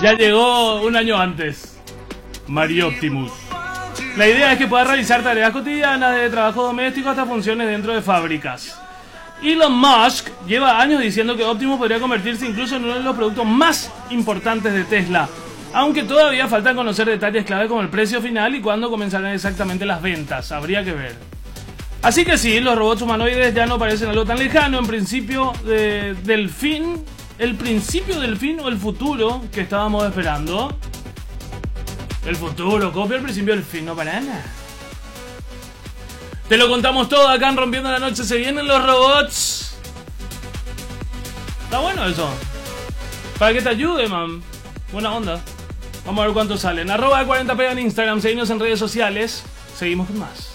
Ya llegó un año antes. Mario Optimus. La idea es que pueda realizar tareas cotidianas, de trabajo doméstico hasta funciones dentro de fábricas. Elon Musk lleva años diciendo que Optimus podría convertirse incluso en uno de los productos más importantes de Tesla, aunque todavía falta conocer detalles clave como el precio final y cuándo comenzarán exactamente las ventas. Habría que ver. Así que sí, los robots humanoides ya no parecen algo tan lejano. En principio del fin, el principio del fin o el futuro que estábamos esperando. El futuro, copia el principio del fin, no para nada. Te lo contamos todo acá en Rompiendo la Noche. Se vienen los robots. Está bueno eso. Para que te ayude, man. Buena onda. Vamos a ver cuántos salen. @40p en Instagram. Seguimos en redes sociales. Seguimos con más.